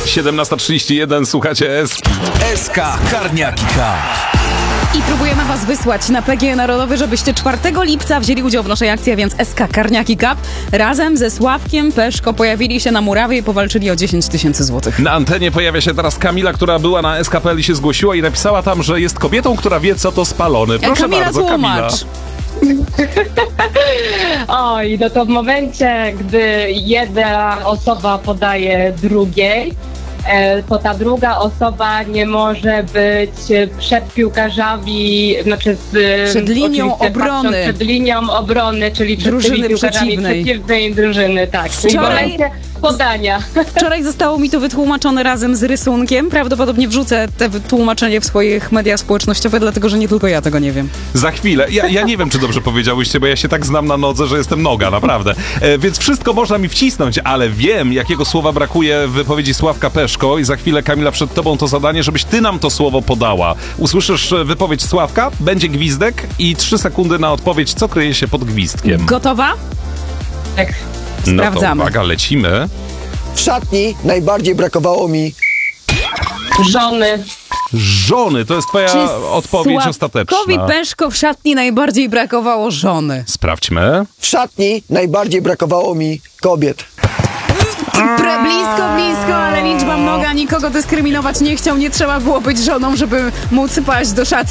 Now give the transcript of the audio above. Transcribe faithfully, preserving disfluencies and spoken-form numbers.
siedemnasta trzydzieści jeden, słuchacie S. S K Karniaki K. I próbujemy was wysłać na P G Narodowy, żebyście czwartego lipca wzięli udział w naszej akcji, a więc S K Karniaki Cup. Razem ze Sławkiem Peszko pojawili się na murawie i powalczyli o dziesięć tysięcy złotych. Na antenie pojawia się teraz Kamila, która była na S K P L i się zgłosiła i napisała tam, że jest kobietą, która wie, co to spalony. Proszę Kamila, bardzo, tłumacz. Kamila. Oj, no to w momencie, gdy jedna osoba podaje drugiej, e, to ta druga osoba nie może być przed piłkarzami, znaczy z, Przed linią oczywiście obrony. patrząc Przed linią obrony, czyli przed Drużyny tymi piłkarzami przeciwnej. przeciwnej drużyny, tak. Czyli w Wczoraj- momencie podania. Wczoraj zostało mi to wytłumaczone razem z rysunkiem. Prawdopodobnie wrzucę te tłumaczenie w swoich mediach społecznościowych, dlatego że nie tylko ja tego nie wiem. Za chwilę. Ja, ja nie wiem, czy dobrze powiedziałyście, bo ja się tak znam na nodze, że jestem noga, naprawdę. E, więc wszystko można mi wcisnąć, ale wiem, jakiego słowa brakuje w wypowiedzi Sławka Peszko i za chwilę, Kamila, przed tobą to zadanie, żebyś ty nam to słowo podała. Usłyszysz e, wypowiedź Sławka, będzie gwizdek i trzy sekundy na odpowiedź, co kryje się pod gwizdkiem. Gotowa? Tak. No to Sprawdzamy. uwaga, lecimy. W szatni najbardziej brakowało mi Żony. Żony, to jest twoja Czy odpowiedź ostateczna. Sławkowi Peszko w szatni najbardziej brakowało żony? Sprawdźmy. w szatni najbardziej brakowało mi kobiet. Pre, blisko, blisko, ale liczba mnoga, nikogo dyskryminować nie chciał, nie trzeba było być żoną, żeby móc paść do szatni.